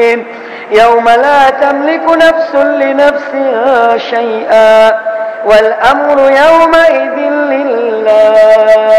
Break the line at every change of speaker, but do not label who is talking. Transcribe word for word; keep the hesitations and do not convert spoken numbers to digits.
الدين يوم لا تملك نفس لنفسها شيئا والأمر يومئذ لله